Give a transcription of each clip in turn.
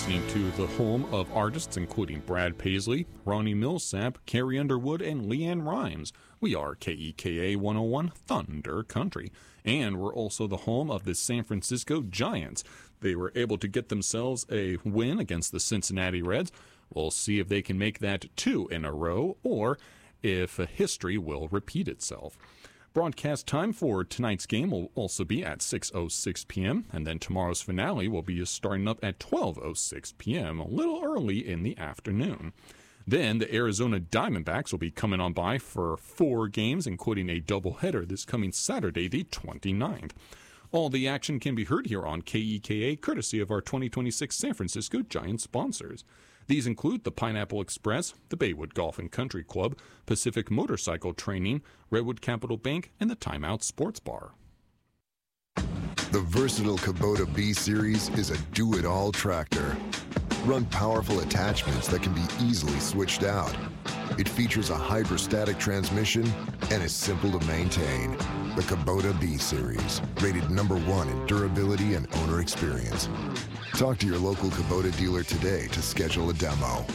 listening to the home of artists including Brad Paisley, Ronnie Millsap, Carrie Underwood, and Leanne Rimes. We are KEKA 101 Thunder Country, and we're also the home of the San Francisco Giants. They were able to get themselves a win against the Cincinnati Reds. We'll see if they can make that 2 in a row, or if history will repeat itself. Broadcast time for tonight's game will also be at 6:06 p.m., and then tomorrow's finale will be starting up at 12:06 p.m., a little early in the afternoon. Then the Arizona Diamondbacks will be coming on by for 4 games, including a doubleheader this coming Saturday, the 29th. All the action can be heard here on KEKA, courtesy of our 2026 San Francisco Giants sponsors. These include the Pineapple Express, the Baywood Golf and Country Club, Pacific Motorcycle Training, Redwood Capital Bank, and the Timeout Sports Bar. The versatile Kubota B-Series is a do-it-all tractor. Run powerful attachments that can be easily switched out. It features a hydrostatic transmission and is simple to maintain. The Kubota B-Series, rated #1 in durability and owner experience. Talk to your local Kubota dealer today to schedule a demo.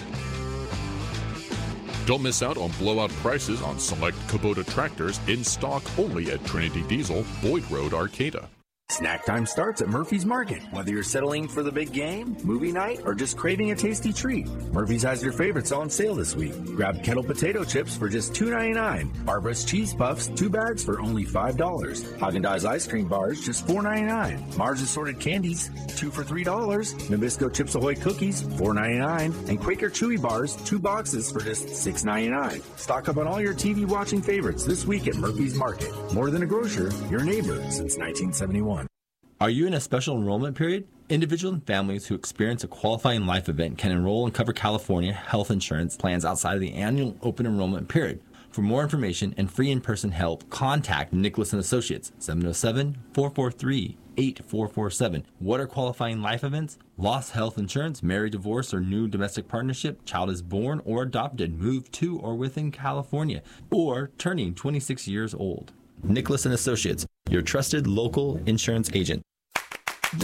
Don't miss out on blowout prices on select Kubota tractors in stock only at Trinity Diesel, Boyd Road, Arcata. Snack time starts at Murphy's Market. Whether you're settling for the big game, movie night, or just craving a tasty treat, Murphy's has your favorites on sale this week. Grab kettle potato chips for just $2.99. Barbara's cheese puffs, 2 bags for only $5. Haagen-Dazs ice cream bars, just $4.99. Mars assorted candies, 2 for $3. Nabisco Chips Ahoy cookies, $4.99. And Quaker Chewy bars, 2 boxes for just $6.99. Stock up on all your TV watching favorites this week at Murphy's Market. More than a grocer, your neighbor since 1971. Are you in a special enrollment period? Individuals and families who experience a qualifying life event can enroll and cover California health insurance plans outside of the annual open enrollment period. For more information and free in-person help, contact Nicholas & Associates, 707-443-8447. What are qualifying life events? Lost health insurance, married, divorce, or new domestic partnership, child is born or adopted, moved to or within California, or turning 26 years old. Nicholas & Associates, your trusted local insurance agent.